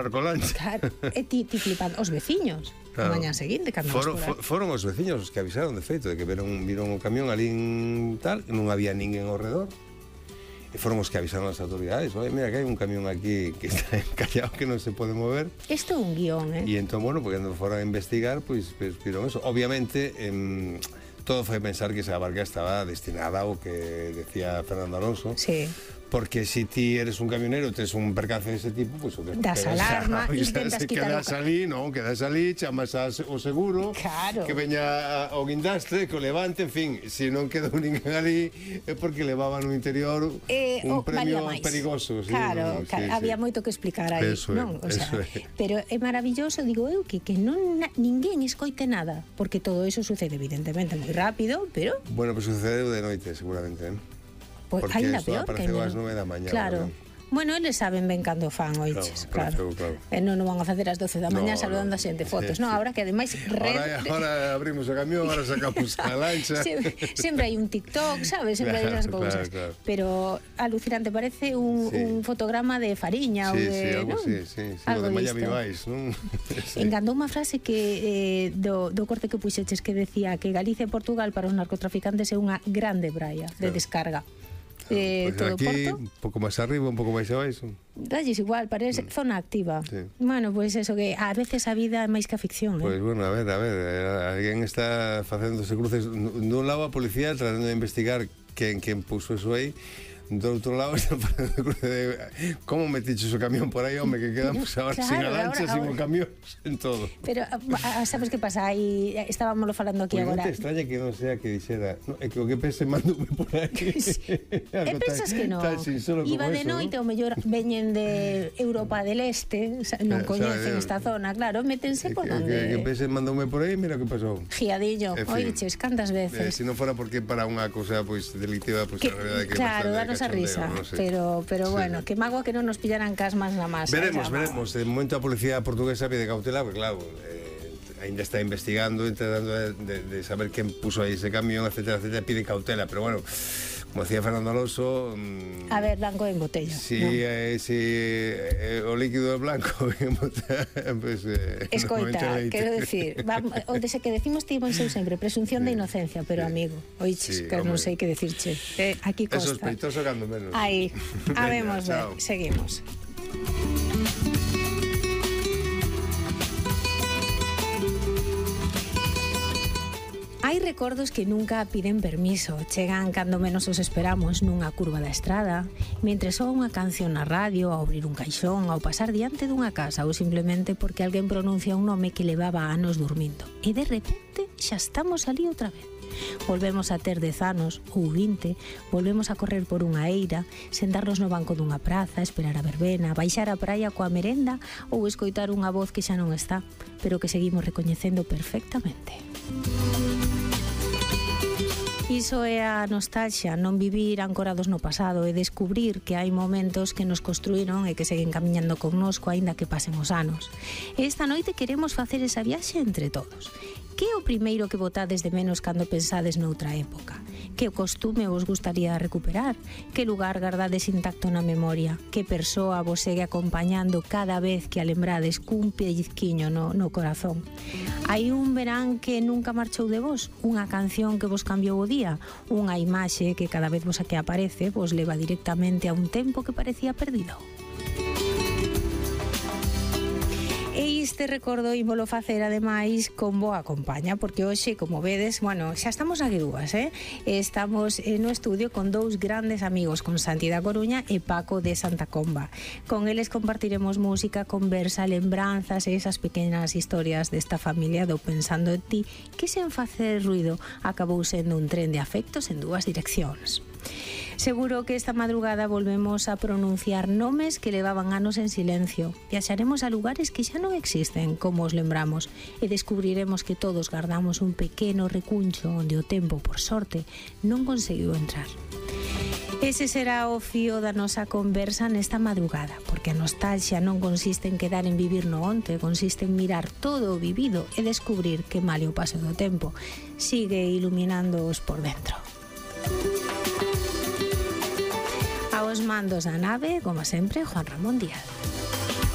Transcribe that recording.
parar co lancha. Claro, e ti flipando. Os veciños, a mañá seguinte, cando foron os veciños os que avisaron, de feito, de que viron o camión ali en tal, non había ninguén ao redor. E foron os que avisaron as autoridades. Oye, mira que hai un camión aquí que está encallado, que non se pode mover. Isto é un guión, E entón, bueno, porque cando foron a investigar, pois viron eso. Obviamente, todo foi pensar que esa barca estaba destinada ao que decía Fernando Alonso. Sí. Porque si ti eres un camionero, tes un percance dese tipo, pois o que das alarma, intentas quitar quedas ali, chamas o seguro, claro, que veña o guindastre, que o levante, en fin, se non quedou ninguén ali é porque levaban no interior un premio perigoso. Claro, sí, había moito que explicar aí, non? O sea, pero é maravilloso, digo eu, que ninguén escoite nada, porque todo eso sucede evidentemente moi rápido, pero... Bueno, pues sucedeu de noite, seguramente, Pues porque ainda isto peor, apareceu ás 9 da mañá. Claro. Bueno, eles saben ben cando fan, oiches, claro. E non van a facer ás 12 da mañá saludando a xente, fotos, non? Ahora que ademais... Ahora abrimos o camión, ahora sacamos a lancha. Sempre hai un TikTok, sabes? Sempre hai esas cousas. Pero alucinante, parece un fotograma de Fariña ou de... Sí, algo así, sí. Algo de Miami Vice, non? Encantou unha frase que do corte que puxeches que decía que Galicia e Portugal para os narcotraficantes é unha grande praia de descarga. Pues todo aquí, Porto, un pouco máis arriba, un pouco máis abaixo. dalles igual, parece zona activa. Sí. Bueno, pois eso que a veces a vida é máis que a ficción, Pois bueno, a ver, alguén está facéndose cruces dun lado a policía tratando de investigar quen puso eso aí. Do outro lado está facendo cruce de como metiches o camión por aí, home, que quedamos agora sin a lancha, sin o camión, sen todo. Pero sabes que pasa? Aí estábamos falando aquí agora. Non te extraña que non sea que dixera, é que o que pense mandoume por aí. E pensas que non? Iba de noite, o mellor veñen de Europa del Este, non coñecen esta zona, claro, métense por onde. Que pense mandoume por aí, mira que pasou. Giadillo, oiches, cantas veces. Se non fora porque para unha cousa delictiva, a verdade que claro, danos a risa, no sé. pero bueno, que magua que non nos pillaran casmas na masa. Veremos. De momento a policía portuguesa pide cautela, porque claro, ainda está investigando, tratando de saber quen puso aí ese camión, etcétera, pide cautela, pero bueno, como decía Fernando Alonso, a ver, blanco en botella. Si o líquido é blanco en botella, pues, escoita, quero decir, onde se que decimos timos sempre presunción de inocencia, pero amigo, oiches, que non sei que decirche. Aquí consta. É sospeitoso cando menos. Aí, habemos ver, seguimos. Hai recordos que nunca piden permiso, chegan cando menos os esperamos nunha curva da estrada, mentre soa unha canción na radio, ao abrir un caixón, ao pasar diante dunha casa ou simplemente porque alguén pronuncia un nome que levaba anos dormindo. E de repente xa estamos ali outra vez. Volvemos a ter 10 anos ou 20, volvemos a correr por unha eira, sentarnos no banco dunha praza, esperar a verbena, baixar a praia coa merenda ou escoitar unha voz que xa non está, pero que seguimos recoñecendo perfectamente. Iso é a nostalgia, non vivir ancorados no pasado e descubrir que hai momentos que nos construíron e que seguen camiñando connosco aínda que pasen os anos. E esta noite queremos facer esa viaxe entre todos. Que é o primeiro que botades de menos cando pensades noutra época? Que costume vos gustaría recuperar? Que lugar gardades intacto na memoria? Que persoa vos segue acompañando cada vez que a lembrades cun pellizquiño no corazón? Hai un verán que nunca marchou de vos? Unha canción que vos cambiou o día? Unha imaxe que cada vez vos que aparece vos leva directamente a un tempo que parecía perdido? E este recordo ímolo facer ademais con boa compaña, porque hoxe, como vedes, bueno, xa estamos aquí dúas, estamos no estudio con dous grandes amigos, con Santi da Coruña e Paco de Santa Comba. Con eles compartiremos música, conversa, lembranzas e esas pequenas historias desta familia do Pensando en Ti, que sen facer ruido acabou sendo un tren de afectos en dúas direccións. Seguro que esta madrugada volvemos a pronunciar nomes que levaban anos en silencio. Viaxaremos a lugares que xa non existen, como os lembramos, e descubriremos que todos guardamos un pequeno recuncho onde o tempo, por sorte, non conseguiu entrar. Ese será o fío da nosa conversa nesta madrugada, porque a nostalgia non consiste en quedar en vivir no onte, consiste en mirar todo o vivido e descubrir que male o paso do tempo sigue iluminándoos por dentro. Aos mandos da nave, como sempre, Juan Ramón Díaz.